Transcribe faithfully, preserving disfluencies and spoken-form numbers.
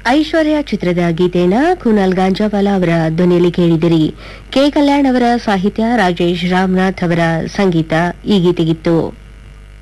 ಐಶ್ವರ್ಯ ಚಿತ್ರದ ಗೀತೆಯನ್ನ ಕುನಾಲ್ ಗಾಂಜಾವಾಲಾ ಅವರ ಧ್ವನಿಯಲ್ಲಿ ಕೇಳಿದಿರಿ. ಕೆ ಕಲ್ಯಾಣ್ ಅವರ ಸಾಹಿತ್ಯ, ರಾಜೇಶ್ ರಾಮನಾಥ್ ಅವರ ಸಂಗೀತ ಈ ಗೀತೆಗಿತ್ತು.